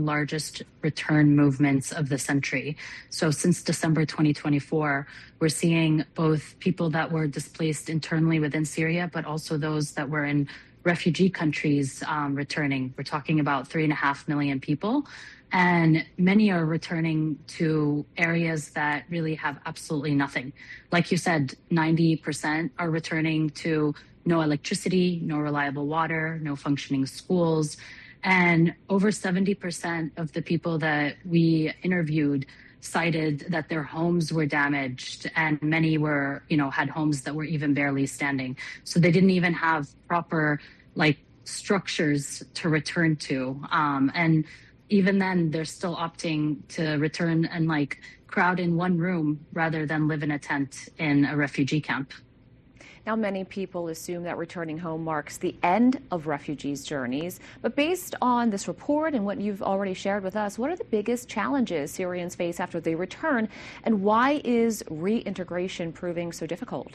largest return movements of the century. So since December 2024, we're seeing both people that were displaced internally within Syria, but also those that were in refugee countries returning. We're talking about 3.5 million people. And many are returning to areas that really have absolutely nothing. Like you said, 90% are returning to no electricity, no reliable water, no functioning schools. And over 70% of the people that we interviewed cited that their homes were damaged, and many were, had homes that were even barely standing. So they didn't even have proper structures to return to. And even then, they're still opting to return and crowd in one room rather than live in a tent in a refugee camp. Now, many people assume that returning home marks the end of refugees' journeys. But based on this report and what you've already shared with us, what are the biggest challenges Syrians face after they return, and why is reintegration proving so difficult?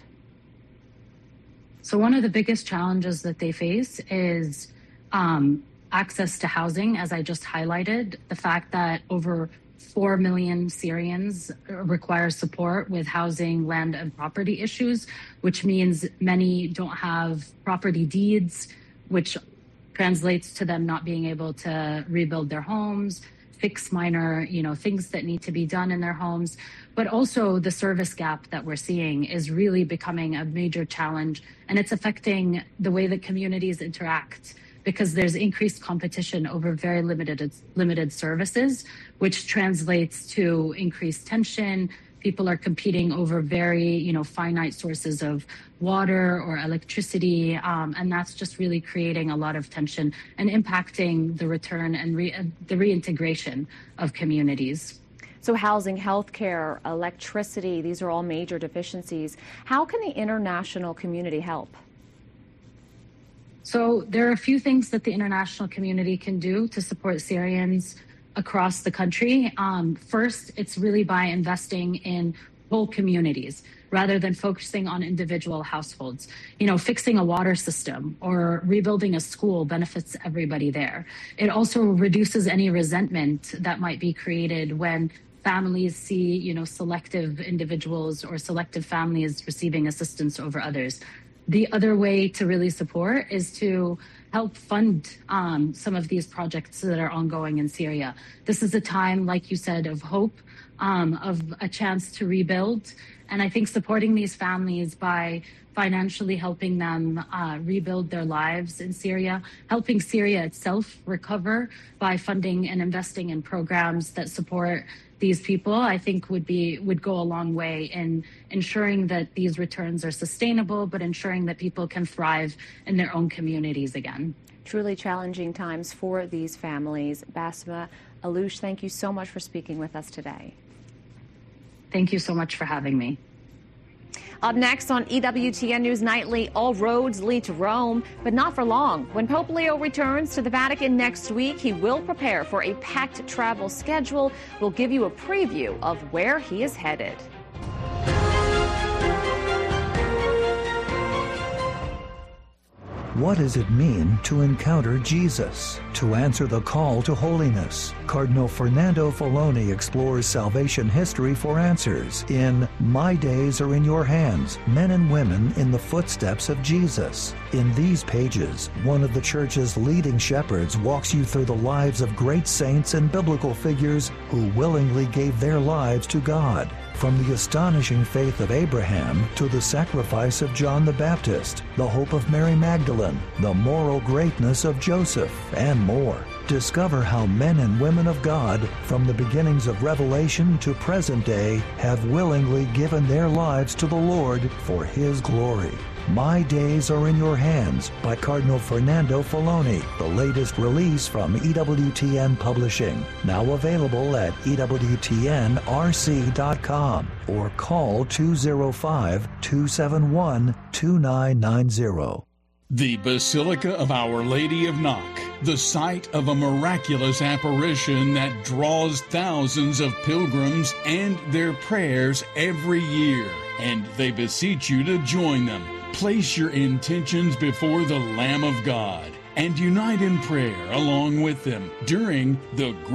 So one of the biggest challenges that they face is access to housing, as I just highlighted, the fact that over 4 million Syrians require support with housing, land, and property issues, which means many don't have property deeds, which translates to them not being able to rebuild their homes, fix minor, things that need to be done in their homes. But also the service gap that we're seeing is really becoming a major challenge, and it's affecting the way that communities interact, because there's increased competition over very limited services, which translates to increased tension. People are competing over very, finite sources of water or electricity, and that's just really creating a lot of tension and impacting the return and the reintegration of communities. So housing, healthcare, electricity, these are all major deficiencies. How can the international community help? So there are a few things that the international community can do to support Syrians across the country. First, it's really by investing in whole communities rather than focusing on individual households. Fixing a water system or rebuilding a school benefits everybody there. It also reduces any resentment that might be created when families see, selective individuals or selective families receiving assistance over others. The other way to really support is to help fund some of these projects that are ongoing in Syria. This is a time, like you said, of hope, of a chance to rebuild. And I think supporting these families by financially helping them rebuild their lives in Syria, helping Syria itself recover by funding and investing in programs that support these people, I think would go a long way in ensuring that these returns are sustainable, but ensuring that people can thrive in their own communities again. Truly challenging times for these families. Basma Allouche, thank you so much for speaking with us today. Thank you so much for having me. Up next on EWTN News Nightly, all roads lead to Rome, but not for long. When Pope Leo returns to the Vatican next week, he will prepare for a packed travel schedule. We'll give you a preview of where he is headed. What does it mean to encounter Jesus? To answer the call to holiness, Cardinal Fernando Filoni explores salvation history for answers in My Days Are in Your Hands, Men and Women in the Footsteps of Jesus. In these pages, one of the Church's leading shepherds walks you through the lives of great saints and biblical figures who willingly gave their lives to God. From the astonishing faith of Abraham to the sacrifice of John the Baptist, the hope of Mary Magdalene, the moral greatness of Joseph, and more. Discover how men and women of God, from the beginnings of Revelation to present day, have willingly given their lives to the Lord for His glory. My Days Are in Your Hands by Cardinal Fernando Filoni, the latest release from EWTN Publishing. Now available at EWTNRC.com or call 205-271-2990. The Basilica of Our Lady of Knock, the site of a miraculous apparition that draws thousands of pilgrims and their prayers every year, and they beseech you to join them. Place your intentions before the Lamb of God and unite in prayer along with them during the